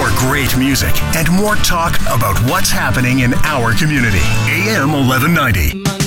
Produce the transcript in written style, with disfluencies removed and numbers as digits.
More great music and more talk about what's happening in our community. AM 1190.